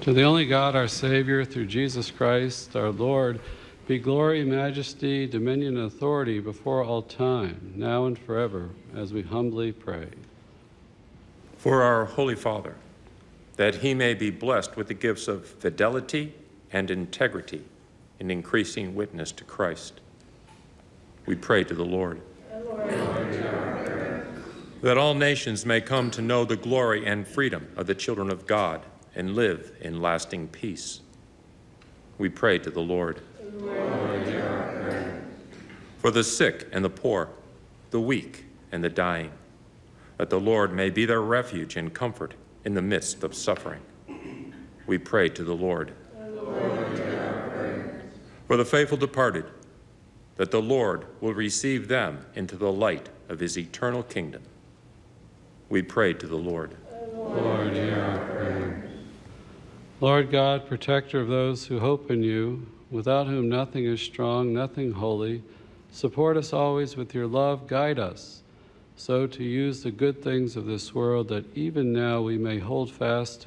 To the only God, our Savior, through Jesus Christ, our Lord, be glory, majesty, dominion, and authority before all time, now and forever, as we humbly pray. For our Holy Father, that he may be blessed with the gifts of fidelity and integrity in increasing witness to Christ. We pray to the Lord. That all nations may come to know the glory and freedom of the children of God and live in lasting peace. We pray to the Lord. For the sick and the poor, the weak and the dying, that the Lord may be their refuge and comfort in the midst of suffering. We pray to the Lord. For the faithful departed, that the Lord will receive them into the light of his eternal kingdom. We pray to the Lord. Lord, hear our prayer. Lord God, protector of those who hope in you, without whom nothing is strong, nothing holy, support us always with your love, guide us, so to use the good things of this world that even now we may hold fast